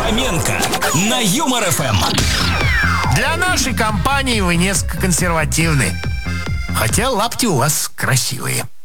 Хоменко на Юмор ФМ. Для нашей компании вы несколько консервативны. Хотя лапти у вас красивые.